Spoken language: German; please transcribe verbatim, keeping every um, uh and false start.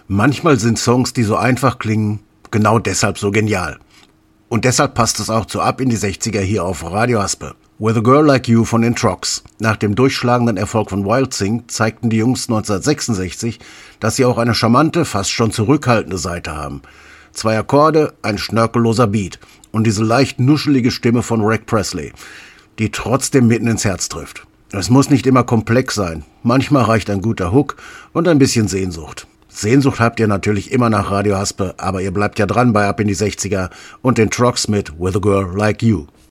Manchmal sind Songs, die so einfach klingen, genau deshalb so genial. Und deshalb passt es auch zu Ab in die sechziger hier auf Radio Haspe. With a Girl Like You von den Trogs. Nach dem durchschlagenden Erfolg von Wild Thing zeigten die Jungs neunzehnhundertsechsundsechzig, dass sie auch eine charmante, fast schon zurückhaltende Seite haben. Zwei Akkorde, ein schnörkelloser Beat und diese leicht nuschelige Stimme von Rick Presley, die trotzdem mitten ins Herz trifft. Es muss nicht immer komplex sein. Manchmal reicht ein guter Hook und ein bisschen Sehnsucht. Sehnsucht habt ihr natürlich immer nach Radio Haspe, aber ihr bleibt ja dran bei Ab in die sechziger und den Trogs mit With a Girl Like You.